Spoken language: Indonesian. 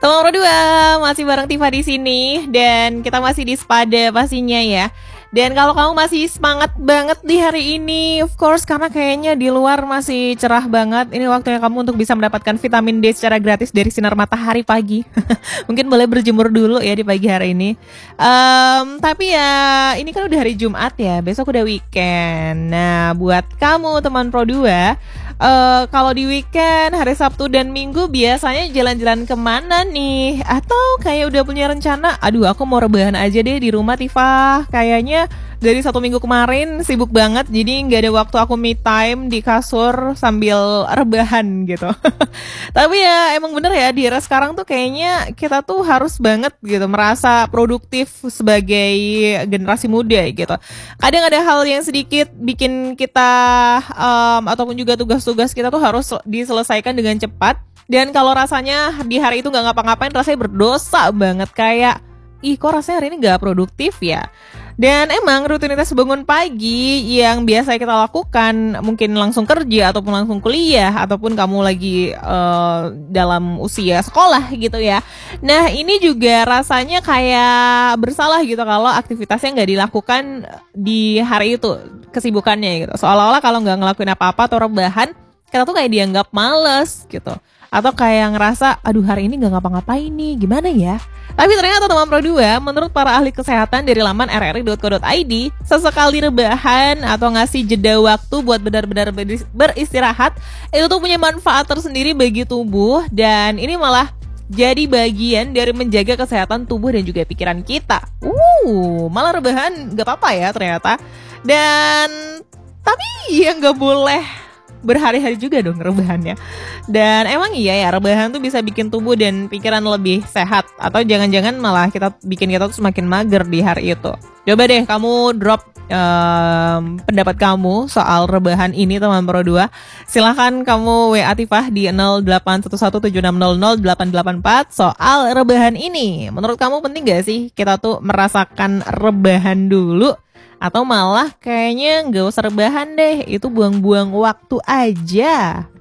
Teman Pro 2 masih bareng Tifa di sini dan kita masih di Spada pastinya ya. Dan kalau kamu masih semangat banget di hari ini, of course karena kayaknya di luar masih cerah banget. Ini waktunya kamu untuk bisa mendapatkan vitamin D secara gratis dari sinar matahari pagi. Mungkin boleh berjemur dulu ya di pagi hari ini. Tapi ya ini kan udah hari Jumat ya, besok udah weekend. Nah buat kamu teman Pro 2, kalau di weekend, hari Sabtu dan Minggu biasanya jalan-jalan kemana nih? Atau kayak udah punya rencana, aduh aku mau rebahan aja deh di rumah Tifa. Kayaknya dari 1 minggu kemarin sibuk banget, jadi gak ada waktu aku me time di kasur sambil rebahan gitu. Tapi ya emang bener ya, di era sekarang tuh kayaknya kita tuh harus banget gitu merasa produktif sebagai generasi muda gitu. Kadang ada hal yang sedikit bikin kita ataupun juga tugas-tugas kita tuh harus diselesaikan dengan cepat. Dan kalau rasanya di hari itu gak ngapa-ngapain, rasanya berdosa banget. Kayak, ih kok rasanya hari ini gak produktif ya. Dan emang rutinitas bangun pagi yang biasa kita lakukan, mungkin langsung kerja ataupun langsung kuliah, ataupun kamu lagi dalam usia sekolah gitu ya. Nah ini juga rasanya kayak bersalah gitu kalau aktivitasnya gak dilakukan di hari itu, kesibukannya gitu. Seolah-olah kalau gak ngelakuin apa-apa atau rebahan, kita tuh kayak dianggap males gitu. Atau kayak ngerasa, aduh hari ini gak ngapa-ngapain nih, gimana ya? Tapi ternyata teman Pro 2, menurut para ahli kesehatan dari laman rri.co.id, sesekali rebahan atau ngasih jeda waktu buat benar-benar beristirahat, itu tuh punya manfaat tersendiri bagi tubuh, dan ini malah jadi bagian dari menjaga kesehatan tubuh dan juga pikiran kita. Malah rebahan gak apa-apa ya ternyata. Dan tapi ya gak boleh berhari-hari juga dong rebahannya. Dan emang iya ya, rebahan tuh bisa bikin tubuh dan pikiran lebih sehat. Atau jangan-jangan malah bikin kita tuh semakin mager di hari itu. Coba deh kamu drop pendapat kamu soal rebahan ini teman Pro 2. Silahkan kamu WA Tifah di 081176000884 soal rebahan ini. Menurut kamu penting gak sih kita tuh merasakan rebahan dulu? Atau malah kayaknya gak usah rebahan deh, itu buang-buang waktu aja.